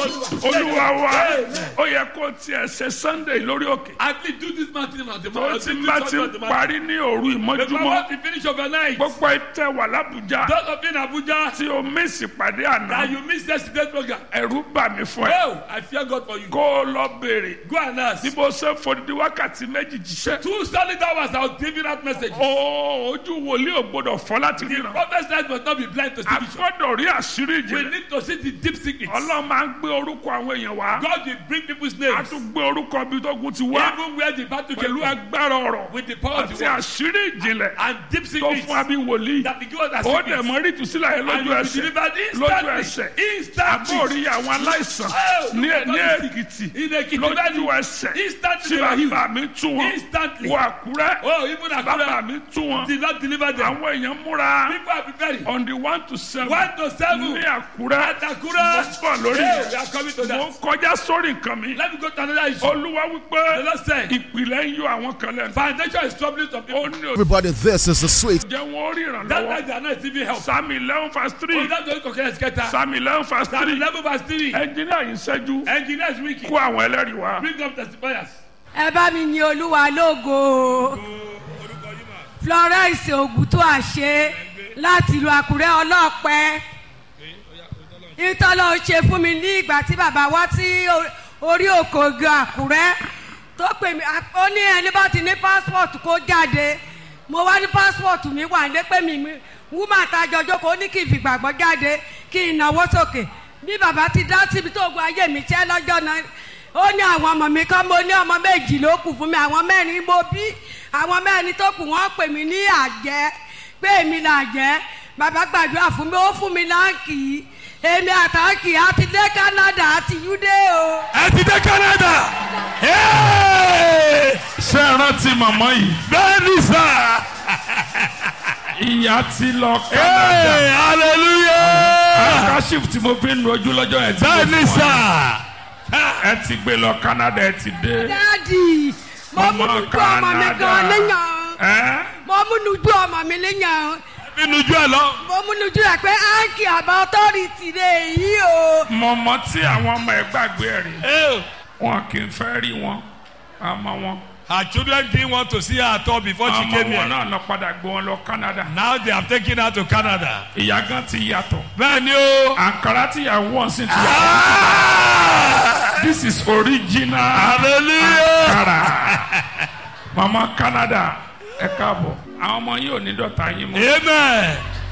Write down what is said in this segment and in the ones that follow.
Olúwa wa ó yẹ kó tiẹ̀ ṣe Sunday lórí òkè. At least do this mountain of the tó ti bá ti parí ní òru ìmọ́júmọ́. the finish of the night. gbogbo ìtẹ̀ wà l'Abuja. Those of you in Abuja. tí o mísì pàdé àná. That you miss yesterday's program. ẹ̀rù bà mí fún ẹ. Oh, I fear God for you. kó o lọ béèrè. Go and ask. bí mo ṣe fòdìdí wákàtí méjì jíṣẹ́. 2 solid hours I was giving out message. ojú wòlíì ò gbọdọ̀ fọ́ láti ríran. Prophet's life must not be blind to see a vision. gbọ́dọ̀ rí àṣírí We ìjìnlẹ̀. need to see the deep secrets. Ọlọ́run máa ń gbé orúkọ àwọn èèyàn wá. God will bring people's a names. tún gbé orúkọ bí tógun ti wá. Even where the battle came pẹ̀lú from. agbára ọ̀rọ̀. With the power of àti the word. àṣírí ìjìnlẹ̀. And deep tó secrets. fún wa bí wòlíì. That the God has ó dẹ̀ secrets. mọ́ rí ìtúsílẹ̀ yẹn And lójú you will be ẹsẹ̀. delivered lójú instantly. ẹsẹ̀. Instantly. àbórí àwọn aláìsàn Oh, ní God, Èkìtì. in Ekiti lójú Valley. ẹsẹ̀. Instantly tí they were healed. bàbá mi tú wọn. Instantly. wọ Àkúrẹ́. Oh, even bàbá Akura mi tú wọn. did not deliver them. àwọn èèyàn múra. People are preparing. on the 1 to 7. 1 to 7. ní Àkúrẹ́. At Akura. mo bọ̀ lórí Hey, rẹ̀. we are coming to mo that. kọjá sórí nǹkan mi. Let me go to another issue. Olúwa The wípé Lord said, ìpìlẹ̀ ń yọ àwọn kan lẹ́nu. foundation is troubling some people. ó ní Everybody, this is the sweet. òjò wọn rí That ìrànlọ́wọ́. night they are not receiving help. Psalm 11 verse 3. Oh, that's the only kẹta. Psalm 11 verse Psalm 3. 11 verse 3. ẹnjìníà yìí ṣẹ́jú. Engineers wiki. kó àwọn ẹlẹ́rìí wá. Bring up testifiers. ẹ bá mi yin Olúwa lógo. Florence Ògùtò àṣẹ láti ìlú Àkúrẹ́ ọlọ́pẹ́. ìtọ́lọ́ ṣe fún mi ní ìgbà tí bàbá wá sí orí òkòògùn Àkúrẹ́ tó pè mí ó ní ẹni bá ti ní passport kó jáde mo wá ní passport mi wà ní pé mi wúmà tajọ jókòó ní kí n fi gbàgbọ́ jáde kí n náwó sókè bí bàbá ti dá síbi tó gun ayé mi ṣẹ́ lọ́jọ́ náà ó ní àwọn ọmọ mi kan mo ní ọmọ méjì ló kù fún mi àwọn mẹ́rin mo bí àwọn mẹ́rin tó kù wọ́n pè mí ní àjẹ́ pé èmi là jẹ́ bàbá gbàdúrà fún mi ó fún mi láǹkì èmi àtàkì àti dé Canada àti Yúdé o. Ẹ ti dé Canada. ṣé ẹ rántí màmá yìí. Bẹ́ẹ̀ni sá. ìyá ti lọ Canada. Hallelujah. kashif tí mo fi ń lójú lọ́jọ́ yẹn tí mo Bẹ́ẹ̀ni fún sá. ẹ ti gbé lọ Canada ẹ ti dé. dáàdì mo Mama múnú ju ọmọ mi Canada. gan léyàn mo múnú ju ọmọ mi léyàn Inú ju ẹ lọ. mo múnú ju ẹ pé áńkì àbá ọtọ́rìtì rẹ̀ yìí o. mọ̀mọ́ tí àwọn ọmọ ẹ̀ gbàgbé ẹ̀ rí. wọn kì í fẹ́ rí wọn àmọ́ wọn. Her children didn't want to see her at all before she àmọ́ came wọn here. náà lọ padà gbé wọn lọ Canada. Now they have taken her to Canada. ìyá gan ti yàtọ̀. Bẹ́ẹ̀ni o. àǹkárá tí ìyàwó wọn sì ti yàtọ̀. This is original. Hallelujah. Ankara. Mama Canada ẹ káàbọ̀. àwọn ọmọ yìí ò ní dọ̀tá yín mọ́. Amen.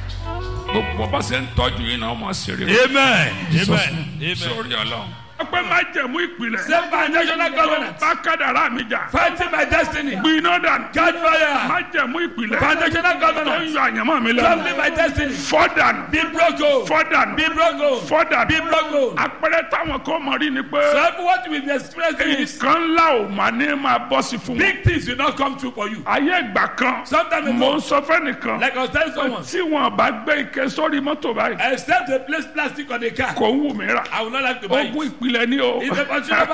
gbogbo bá ṣe ń tọ́jú yín náà ọmọ ṣeré. Amen. Amen. sórí Ọlọ́run. ọpẹ́ máa jẹ̀mú ìpìlẹ̀. Same foundational covenant. bá kádàrá mi jà. Fighting my destiny. gbiná dànù. Catch fire. máa jẹ̀mú ìpìlẹ̀. Foundational tó ń covenant. yọ àyànmọ́ mi lẹ́nu. Troubling my destiny. fọ́ dànù. Be broken. fọ́ dànù. Be broken. fọ́ dànù. Be broken. àpẹẹrẹ táwọn kan mọ̀ rí ni pé. So everyone will be experiencing this. nǹkan ńlá ò máa ní máa bọ́ sí fún wọn. Big things will not come true for you. ayé ìgbà kan. Sometimes mo ago, ń sọ fẹ́nìkan. like I was telling someone, tí wọn bá gbé ike sórí mọ́tò báyìí. except they place plastic on the car, kò wù mí rà. I will not like to buy ogun it. ìpìlẹ̀ ni o. It's a consumer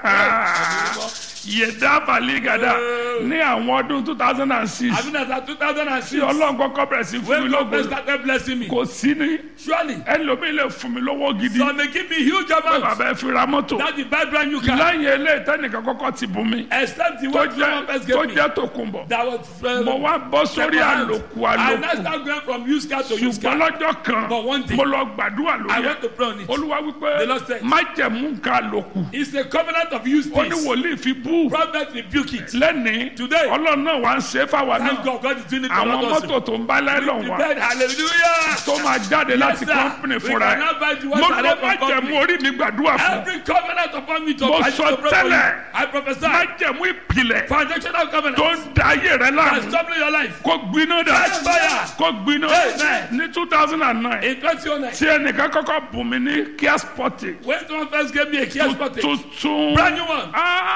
battle. yẹ̀dá baligada ní àwọn ọdún 2006 I've been at 2006. tí Ọlọ́run kọ́kọ́ bẹ̀rẹ̀ sí fún mi When God lógo started blessing me, kò sí ní surely, ẹlòmíì lè fún mi lówó gidi some may give me huge pé amount. bàbá ẹ fi ra mọ́tò That the buy brand new car. lẹ́yìn eléyìí tẹ́nìkan kọ́kọ́ ti bùn mi Except the tó one someone first gave me. jẹ́ Tòkunbọ̀ That was mo wá bọ́ sórí àlòkù I now àlòkù start going from used car to used ṣùgbọ́n car. lọ́jọ́ kan But one day, mo lọ gbàdúrà I lórí went to ẹ̀ pray on it. Olúwa wípé The Lord said, má jẹ̀mú nǹkan àlòkù It's a covenant of used ó ní things. wòlíì fi bú Prophet rebuke it. lẹ́nìí Today, Ọlọ́run náà wá ń ṣe é fáwa thank náà God, God is doing it for àwọn us mọ́tò also. tó ń bá láìlọ́n wá Prepared, hallelujah. tó máa jáde láti Yes, sir. kọ́ńpìnì We fúnra ẹ̀ cannot buy the mo ones lọ direct má from jẹ̀mú company. orí mi gbàdúrà fún Every covenant upon me to Mo buy sọ to pray for you. tẹ́lẹ̀. I prophesy. má jẹ̀mú ìpìlẹ̀ Foundational covenant. tó ń da ayé rẹ That's láàmú troubling your life. kó gbiná dà Catch fire. kó gbiná Amen. ní 2009 In 2009, tí ẹnìkan kọ́kọ́ bùn mí ní Kia Sportage when someone first gave me a Kia Sportage, tuntun brand new one,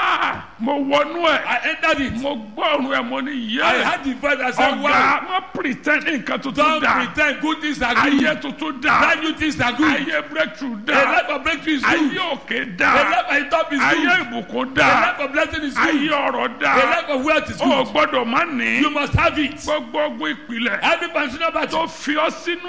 mo wọnú ẹ̀ I entered it. mo gbọ́ ọ̀run ẹ̀ mo ní I yẹ́ had the voice that said, ọ̀gá wow, wọ́n pretend nǹkan tuntun don't dà pretend good things are good. ayé tuntun dà Brand new things are good. ayé breakthrough A dà life of breakthrough is good. ayé òkè A dà life of top is ayé good. ìbùkún A dà life of blessing is ayé good. ọ̀rọ̀ A dà life of wealth is o good. gbọ́dọ̀ má ní You must have it. gbogbo ogun ìpìlẹ̀ Every functional tó battle fi ọ́ sínú